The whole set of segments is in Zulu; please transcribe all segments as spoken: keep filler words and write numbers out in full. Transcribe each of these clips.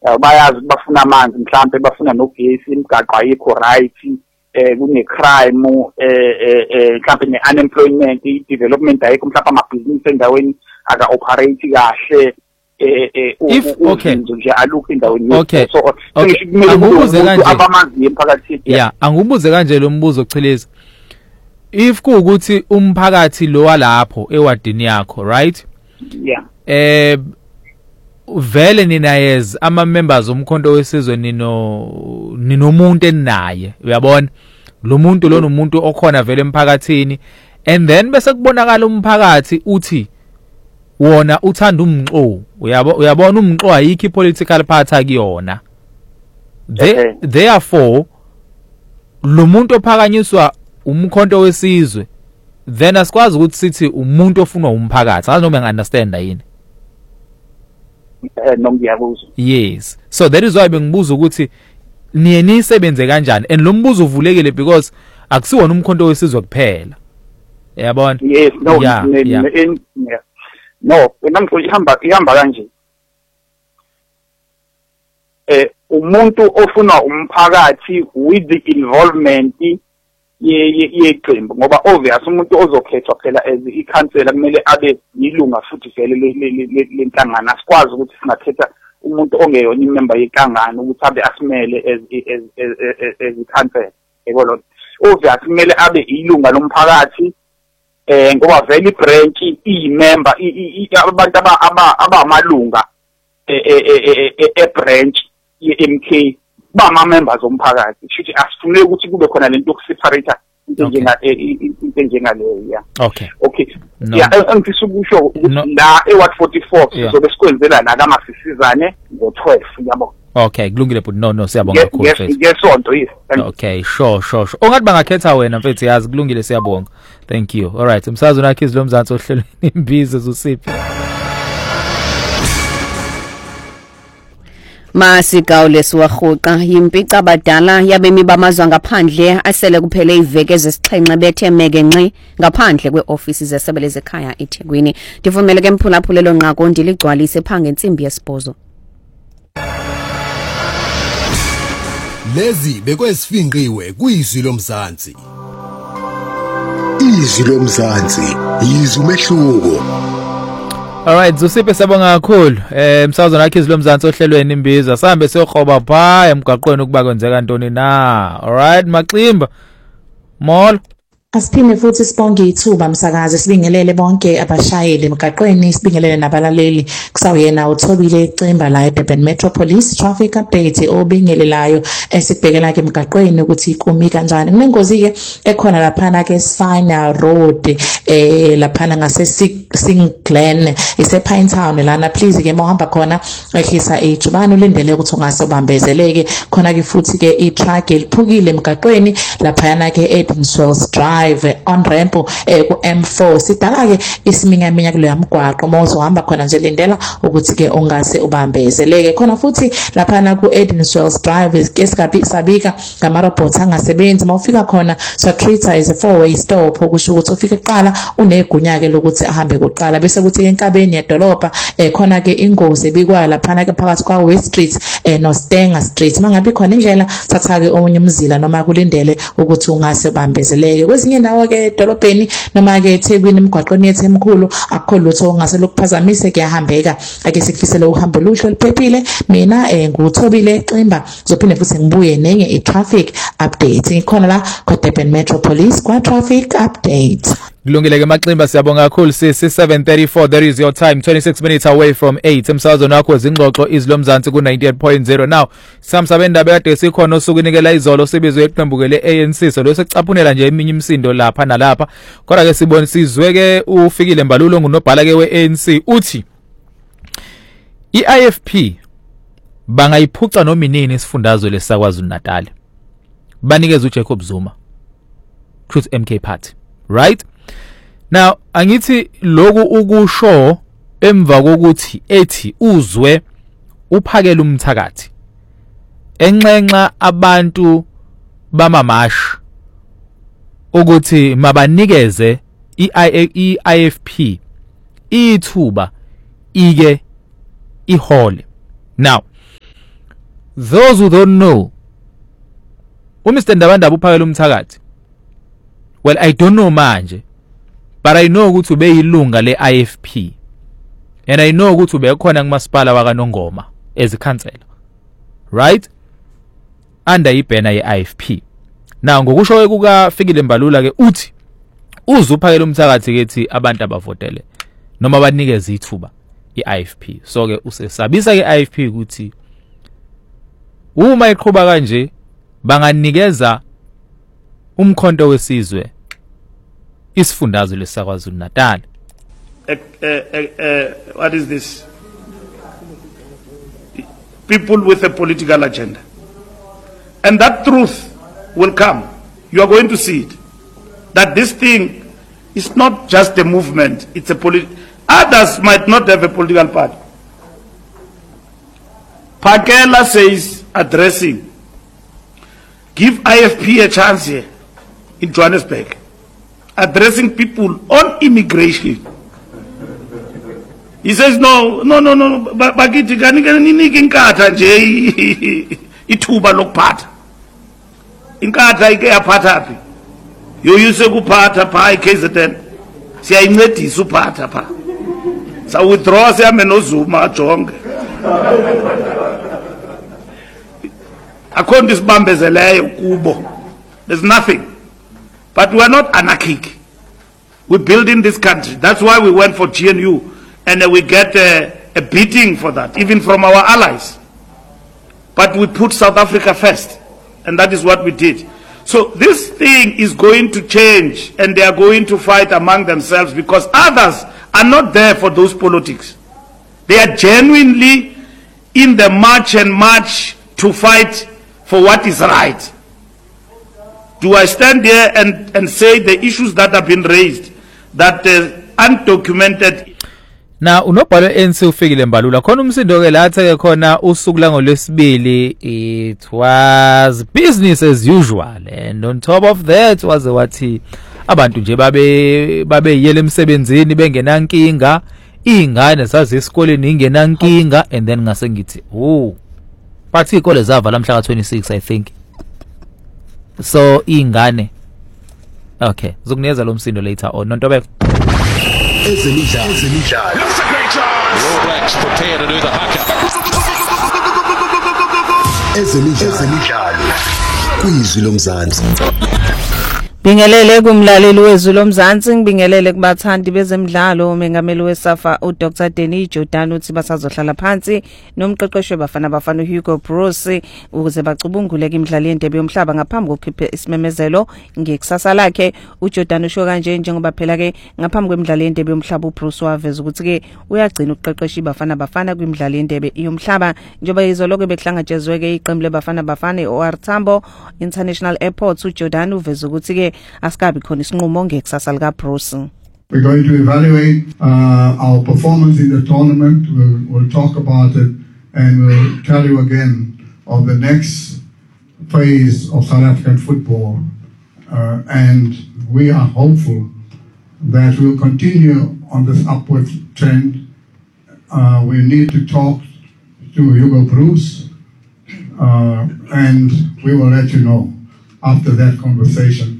bayazi bafuna amanzi mhlambe bafuna nogesi imigaqo ayikho right eh kune crime eh eh mhlambe ne unemployment i-development ayikho mhlambe amabhizinisi endaweni aka operate kahle eh eh nje alukho endaweni so angibuze kanje abamanzi emphakathini yeah angibuze kanje lo mbuzo Chileza if kuukuthi umphakathi lo walapho ewadini yakho right yeah eh vele ninayeza ama members omkhonto wesizwe nino ninomuntu enaye uyabona lo muntu lo nomuntu okhona vele emphakathini and then bese kubonakala umphakathi uthi wona uthanda umnxo uyabona umnxo ayikho political party akuyona therefore lo muntu ophakanyiswa umkhonto wesizwe then asikwazi ukuthi sithi umuntu ofunwa umphakathi azi noma ngiunderstand yini eh nomngiyabuza yes so that is why bengibuza ukuthi niye nisebenze kanjani and lo mbuzo uvulekile because akusiwona umkhonto wesizwe kuphela yabona yes no yeah, yeah. In, yeah. no namhlanje ihamba ihamba kanje eh umuntu ofuna umphakathi with the involvement yeqembu ngoba obvious umuntu ozokhethwa phela as i-councillor kumele abe yilunga futhi vele lenhlangano asikwazi ukuthi singakhetha umuntu ongeyona imember yenkangano ukuthi abe asimele as as i-councillor yebo lo obvious kumele abe yilunga lomphakathi eh ngoba vele i-branch i-member abantu abamalunga e-branch ye-M K bama members omphakathi futhi asifuneki ukuthi kube khona lento yokuseparate into njenga into njengaleyo yeah okay okay yeah angifisa ukusho la e-Ward forty-four sizobe sikwenzela la kamasisizane ngo twelve yabo okay kulungile but no no siyabonga kakhulu yes ngesonto yes okay sure sure sure ongathi bangakhetha wena mfethu yazi kulungile siyabonga thank you all right umsazwe nakhe izilomzansi ohlelweni imbizo zosiphi Masigawule siwahuqa yimpica abadala yabemi bamazwe ngaphandle asele kuphele iveke ezisixhenxe bethe meke nqi ngaphandle kweofisi zesebele zekhaya eThekwini ndivumele ke mphulaphulelo nqako ndiligcwalise phange insimbi yesibhozo lezi bekwesifinqiwe kuyizwi lomzansi izwi lomzansi yizwi umehluko. Alright Zosiphe sabonga kakhulu eh msazwe nakhe izilomzansi ohlelweni imbiza sihambe siyokhoba pha emgaqweni ukuba kwenzeka ntoni na alright Maximba mall Asiphinde futhi sibonge ithuba msakazi sibingelele bonke abashayeli emgaqweni sibingelele nabalaleli kusawuyena uThobile Cimba la eDurban Metro Police traffic update obingelelayo esibhekela ke emgaqweni ukuthi ikumi kanjani kunengozi ke ekhona laphana ke Sina Road eh laphana ngase Singlen ise Pine Town lana please ke mohamba khona ekhisa ejubani ulindele ukuthi ungase ubambezeleke khona ke futhi ke i-truck eliphukile emgaqweni laphana ke Edenswells Drive on ramp eh ku M four sidala ke isiminyaminya kulo yamgwaqo mozo hamba khona nje lindela ukuthi ke ongase ubambezeleke khona futhi laphana ku Edenswells Drive ke sikabi sabika ngama robots angasebenzi mawufika khona so treater is a four way stop okusho ukuthi ufike eqala unegunya ke lokuthi ahambe kuqala bese kuthi enkabeni yedolobha eh khona ke ingozi ebikwa laphana ke phakathi kwa West Street eh no Stenger Street mangabe khona indlela thatha ke omunye umzila noma kulindele ukuthi ungase ubambezeleke kwezinye indawo ke edolobheni noma ke eThekwini emgwaqweni yethu emkhulu akukho lutho ongase lokuphazamise kuyahambeka ake sikufisele uhambo luhle liphephile mina eh nguThobile Cimba zophinde futhi ngibuye nenye i-traffic update ikhona la kwaDurban Metro Police kwa traffic update. Kulungile ke Maximba siyabonga kakhulu sisi seven thirty-four that is your time twenty-six minutes away from eight emsazweni wakho izingxoxo izilomzansi ku ninety-eight point zero now samsabe indaba kade sikhona osukunikela izolo sibizwe iqembu ke le-A N C so lo sekucaphunela nje eminye imisindo lapha nalapha kodwa ke sibone sizwe ke ufikile Mbalulo ngunobhala ke we-A N C uthi i-I F P bangayiphuca noma inini isifundazwe lesakwaZulu Natal banikeza uJacob Zuma Truth M K Party right now angithi loku ukusho emva kokuthi ethi uzwe uphakela umthakathi enxenxa abantu bamamash ukuthi mabanikeze i-I F P ithuba ike ihole now those who don't know, uMr Ndabandaba uphakela umthakathi. Well, I don't know manje, but I know ukuthi ube yilunga le I F P. And I know ukuthi ube khona kumasipala wakaNongoma as a councillor. Right? Under ibhena ye I F P. Now ngokusho kuka Fikile Mbalula ke uthi uzuphakela umthakathi kethi abantu abavotele noma banikeze ithuba i-I F P. So ke usesabisa ke I F P ukuthi uma iqhubha kanje banganikeza umkhonto wesizwe isifundazwe lesaKwaZulu Natal. Uh, uh, uh, what is this? People with a political agenda. And that truth will come. You are going to see it. That this thing is not just a movement, it's a political. Others might not have a political party. Pakela says, addressing, give I F P a chance here in Johannesburg, addressing people on immigration. He says, no, no, no, no, bakithi kaniniki inkatha nje ithuba lokuphatha. Inkatha ike yaphatha phi? Yoyise kuphatha pha eK Z N. Siyayincedisa uphatha pha. Sa withdraw siyame noZuma ajonge. Akho ndisibambezeleyo kubo. There's nothing. But we are not anarchic. We build in this country. That's why we went for G N U. And uh, we get uh, a beating for that, even from our allies. But we put South Africa first. And that is what we did. So this thing is going to change. And they are going to fight among themselves because others are not there for those politics. They are genuinely in the march and march to fight for what is right. Do I stand there and, and say the issues that have been raised, that uh, undocumented? Na unobhala N C uFikile Mbalula khona umsindo ke lathe ke khona usuku la ngolwesibili, it was business as usual, and on top of that was wathi abantu nje babe babe yele emsebenzini bengenankinga, ingane sazi esikoleni ingenankinga, and then ngase ngithi oh bathi ikole zavala mhla ka twenty-six I think. So ingane okay zokunikeza lo msindo later on Nontobeko. Ezemidlalo. Ezemidlalo. That's a great chance. All Blacks prepare to do the haka. Ezemidlalo. Ezemidlalo. Kwizwi lomzansi. Bingelele kumlaleli wezwi lomzansi, ngibingelele kubathandi bezemidlalo. Umengameli weSAFA uDoctor Denny Jordan uthi basazohlala phansi nomqeqeshi wabafana bafana uHugo Bruce ukuze bacubungule imidlalo yendebe yomhlaba ngaphambi kokukhipha isimemezelo ngekusasa lakhe. uJordan usho kanje njengoba phela ke ngaphambi kwemidlalo yendebe yomhlaba uBruce waveza ukuthi ke uyagcina uqeqeshi bafana bafana kwimidlalo yendebe yomhlaba njengoba izoloke behlangatshezwe ke iqembu lebafana bafana eO R Tambo International Airport. uJordan uveza ukuthi ke askabi khona isinqumo ngekusasa lika Bruce. We're going to evaluate uh, our performance in the tournament. We'll, we'll talk about it and we'll tell you again of the next phase of South African football. Uh, and we are hopeful that we'll continue on this upward trend. Uh, we need to talk to Hugo Bruce uh, and we will let you know after that conversation.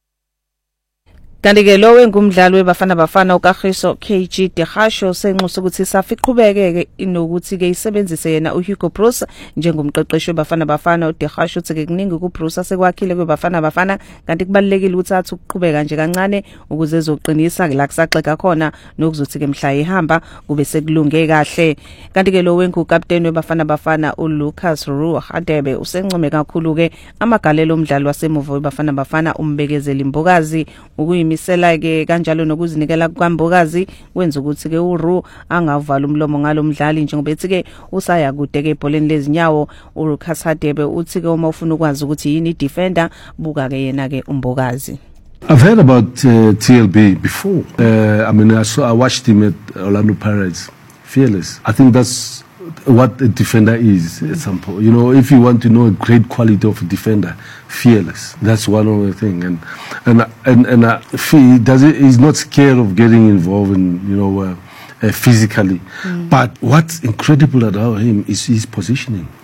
Kanti ke lo wengumdlalo webafana bafana uKagiso K G Dehasho senxusa ukuthi SAFA iqhubekeke inokuthi ke isebenzise yena uHugo Bruce njengomqeqeshi webafana bafana. uDehasho uthi ke kuningi kuBruce asekwakhile kwebafana bafana kanti kubalekile ukuthi athi ukuqhubeka nje kancane ukuze ezoqinisa la kusaxeka khona nokuzothi ke mhla ehamba kube sekulunge kahle. Kanti ke lo wengu captain webafana bafana uLucas Roo Hadebe usencome kakhulu ke amagalelo omdlalo wasemuva webafana bafana umbekezeli Mbokazi ukuyimi misela ke kanjalo nokuzinikela kwaMbokazi wenza ukuthi ke uRoo angavala umlomo ngalomdlali njengoba ethi ke usaya kude ke ibholeni lezinyawo. uLucas Hadebe uthi ke uma ufuna ukwazi ukuthi yini defender buka ke yena ke uMbokazi. I've heard about uh, T L B before. Uh, I mean, I, saw, I watched him at Orlando Pirates, fearless. I think that's what a defender is at some point. You know, if you want to know a great quality of a defender, fearless. That's one of the things. And and and and uh, he does it. He's not scared of getting involved in, you know, uh, uh, physically. Mm. But what's incredible about him is his positioning.